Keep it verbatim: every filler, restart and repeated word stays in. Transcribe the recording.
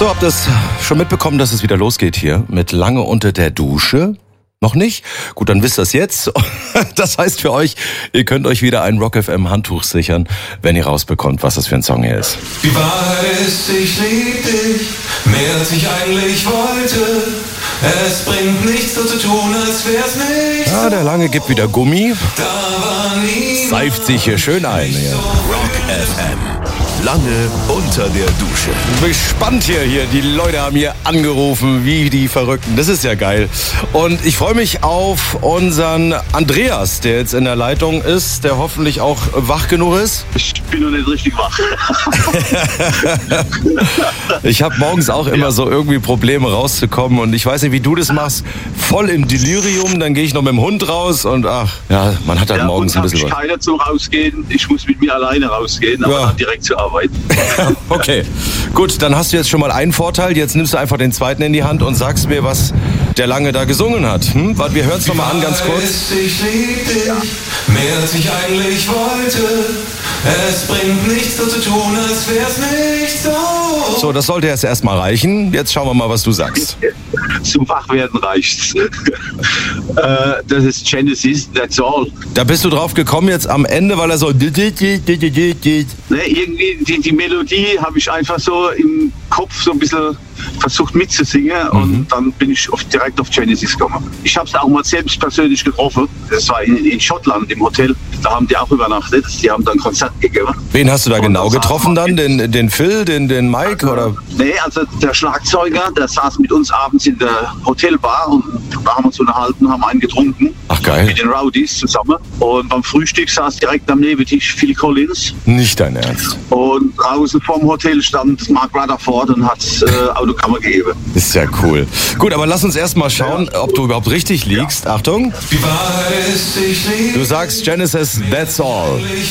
So, habt ihr es schon mitbekommen, dass es wieder losgeht hier mit Lange unter der Dusche? Noch nicht? Gut, dann wisst ihr es jetzt. Das heißt für euch, ihr könnt euch wieder ein Rock F M Handtuch sichern, wenn ihr rausbekommt, was das für ein Song hier ist. Die Wahrheit ist, ich lieb dich, mehr als ich eigentlich wollte. Es bringt nichts so zu tun, als wär's nicht. Ja, der Lange gibt wieder Gummi. Da war nie Seift sich hier schön ein. Ja. Rock F M. Lange unter der Dusche. Ich bin gespannt hier, hier. Die Leute haben hier angerufen, wie die Verrückten. Das ist ja geil. Und ich freue mich auf unseren Andreas, der jetzt in der Leitung ist, der hoffentlich auch wach genug ist. Ich bin noch nicht richtig wach. Ich habe morgens auch immer ja. so irgendwie Probleme rauszukommen und ich weiß nicht, wie du das machst. Voll im Delirium, dann gehe ich noch mit dem Hund raus und ach, ja, man hat halt ja, morgens ein bisschen was. Ich keiner zum Rausgehen, ich muss mit mir alleine rausgehen, aber ja. dann direkt zur Arbeit. Okay, gut, dann hast du jetzt schon mal einen Vorteil. Jetzt nimmst du einfach den zweiten in die Hand und sagst mir, was der Lange da gesungen hat. Hm? Warte, wir hören es nochmal an, ganz kurz. Ist, ich lieb dich, ja. mehr als ich eigentlich wollte. Es bringt nichts so zu tun, als wär's nicht so. So, das sollte jetzt erstmal reichen. Jetzt schauen wir mal, was du sagst. Zum Wachwerden reicht's. äh, das ist Genesis, that's all. Da bist du drauf gekommen jetzt am Ende, weil er so... Ne, irgendwie die, die Melodie habe ich einfach so im Kopf so ein bisschen versucht mitzusingen mhm. und dann bin ich auf, direkt auf Genesis gekommen. Ich habe es auch mal selbst persönlich getroffen. Das war in, in Schottland im Hotel. Da haben die auch übernachtet. Die haben dann Konzert gegeben. Wen hast du da und genau dann getroffen dann? Den, den Phil, den, den Mike? Also, oder? Nee, also der Schlagzeuger, der saß mit uns abends in der Hotelbar und da haben wir uns unterhalten, haben einen getrunken. Ach geil. Mit den Rowdies zusammen. Und beim Frühstück saß direkt am Nebentisch Phil Collins. Nicht dein Ernst. Und draußen vorm Hotel stand Mark Rutherford und hat äh, Autogramme gegeben. Ist ja cool. Gut, aber lass uns erst mal schauen, ob du überhaupt richtig liegst. Ja. Achtung. Die Wahrheit ist, ich lieb Du sagst Genesis, that's all.